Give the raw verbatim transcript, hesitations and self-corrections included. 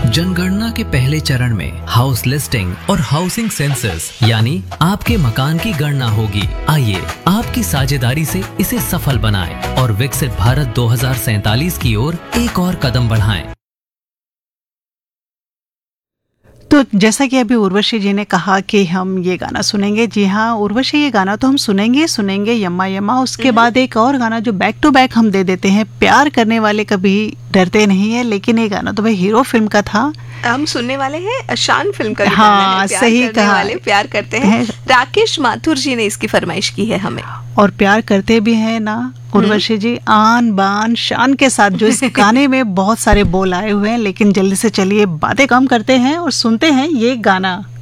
जनगणना के पहले चरण में हाउस लिस्टिंग और हाउसिंग सेंसस यानी आपके मकान की गणना होगी। आइए आपकी साझेदारी से इसे सफल बनाएं और विकसित भारत दो हज़ार सैंतालीस की ओर एक और कदम बढ़ाएं। तो जैसा कि अभी उर्वशी जी ने कहा कि हम ये गाना सुनेंगे, जी हाँ उर्वशी, ये गाना तो हम सुनेंगे सुनेंगे यम्मा यम्मा। उसके बाद एक और गाना जो बैक टू बैक हम दे देते हैं, प्यार करने वाले कभी डरते नहीं है, लेकिन ये गाना तो भाई हीरो फिल्म का था। हम सुनने वाले हैं शान फिल्म का। हाँ सही कहा, वाले प्यार करते हैं। राकेश माथुर जी ने इसकी फरमाइश की है हमें, और प्यार करते भी है ना उर्वशी जी, आन बान शान के साथ। जो इस गाने में बहुत सारे बोल आए हुए हैं, लेकिन जल्दी से चलिए बातें कम करते हैं और सुनते हैं ये गाना।